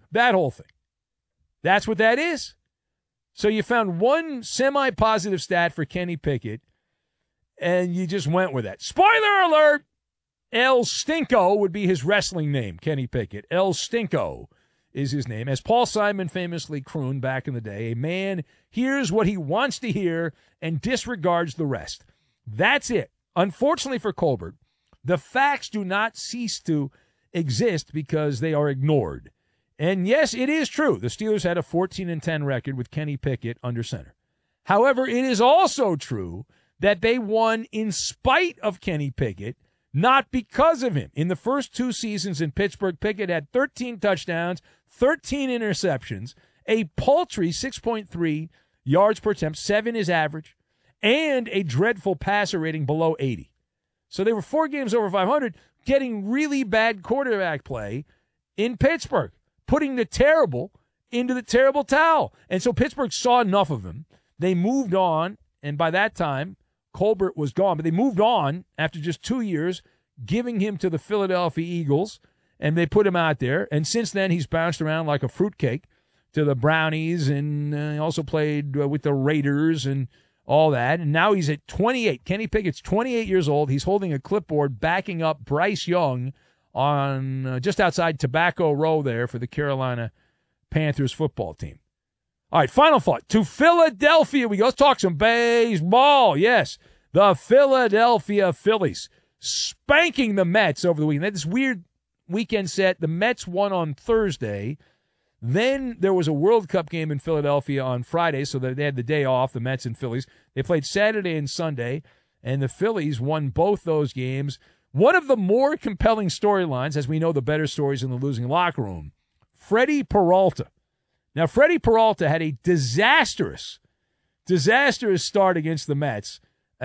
That whole thing. That's what that is. So you found one semi-positive stat for Kenny Pickett, and you just went with that. Spoiler alert! El Stinko would be his wrestling name, Kenny Pickett. El Stinko is his name. As Paul Simon famously crooned back in the day, a man hears what he wants to hear and disregards the rest. That's it. Unfortunately for Colbert, the facts do not cease to exist because they are ignored. And yes, it is true. The Steelers had a 14-10 record with Kenny Pickett under center. However, it is also true that they won in spite of Kenny Pickett, not because of him. In the first 2 seasons in Pittsburgh, Pickett had 13 touchdowns, 13 interceptions, a paltry 6.3 yards per attempt, 7 is average, and a dreadful passer rating below 80. So they were 4 games over 500, getting really bad quarterback play in Pittsburgh, putting the terrible into the terrible towel. And so Pittsburgh saw enough of him. They moved on, and by that time, Colbert was gone. But they moved on after just 2 years, giving him to the Philadelphia Eagles, and they put him out there. And since then, he's bounced around like a fruitcake to the Brownies, and he also played with the Raiders and all that. And now he's at 28. Kenny Pickett's 28 years old. He's holding a clipboard backing up Bryce Young on just outside Tobacco Row there for the Carolina Panthers football team. All right, final thought. To Philadelphia we go. Let's talk some baseball. Yes, the Philadelphia Phillies spanking the Mets over the weekend. They had this weird weekend set. The Mets won on Thursday. Then there was a World Cup game in Philadelphia on Friday, so they had the day off, the Mets and Phillies. They played Saturday and Sunday, and the Phillies won both those games. One of the more compelling storylines, as we know the better stories in the losing locker room, Freddie Peralta. Now, Freddie Peralta had a disastrous start against the Mets,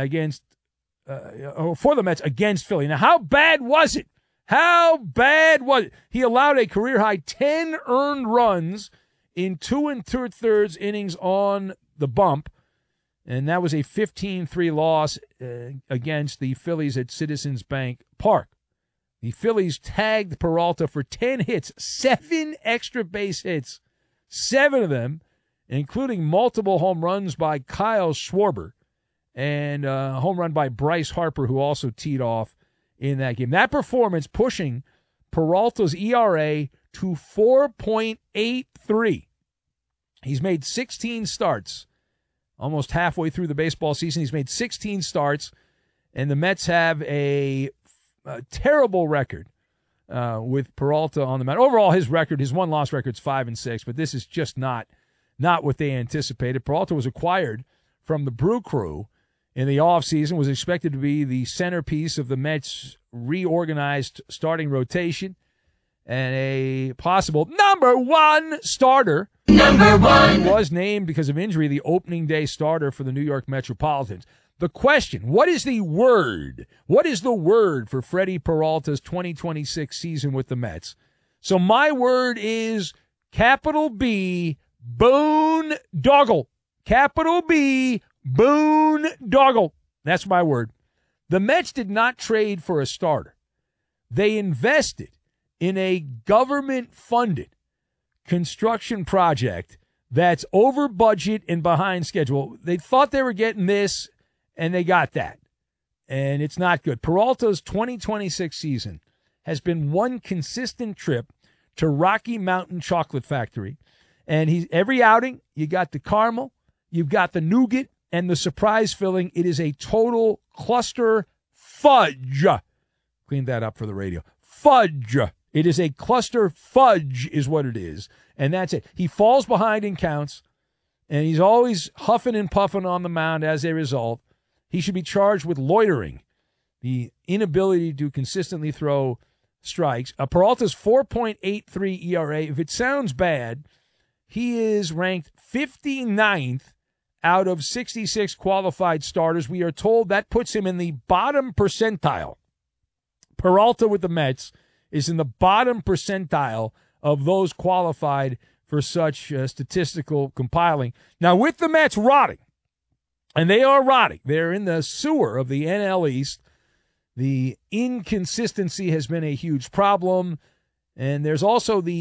for the Mets against Philly. Now, how bad was it? How bad was it? He allowed a career-high 10 earned runs in 2 2/3 innings on the bump, and that was a 15-3 loss against the Phillies at Citizens Bank Park. The Phillies tagged Peralta for 10 hits, 7 extra base hits, 7 of them, including multiple home runs by Kyle Schwarber and a home run by Bryce Harper, who also teed off in that game. That performance pushing Peralta's ERA to 4.83. He's made 16 starts, almost halfway through the baseball season. He's made 16 starts, and the Mets have a terrible record with Peralta on the mound. Overall, his one-loss record is 5-6, but this is just not what they anticipated. Peralta was acquired from the Brew Crew in the offseason, was expected to be the centerpiece of the Mets' reorganized starting rotation and a possible number 1 starter. Number 1 was named because of injury the opening day starter for the New York Metropolitans. The question, what is the word? What is the word for Freddie Peralta's 2026 season with the Mets? So my word is capital B, boondoggle. Capital B, boondoggle. That's my word. The Mets did not trade for a starter. They invested in a government-funded construction project that's over budget and behind schedule. They thought they were getting this, and they got that. And it's not good. Peralta's 2026 season has been one consistent trip to Rocky Mountain Chocolate Factory. And every outing, you got the caramel, you've got the nougat, and the surprise filling. It is a total cluster fudge. Clean that up for the radio. Fudge. It is a cluster fudge is what it is. And that's it. He falls behind in counts, and he's always huffing and puffing on the mound as a result. He should be charged with loitering, the inability to consistently throw strikes. Peralta's 4.83 ERA, if it sounds bad, he is ranked 59th out of 66 qualified starters. We are told that puts him in the bottom percentile. Peralta with the Mets is in the bottom percentile of those qualified for such statistical compiling. Now, with the Mets rotting, and they are rotting, they're in the sewer of the NL East. The inconsistency has been a huge problem, and there's also the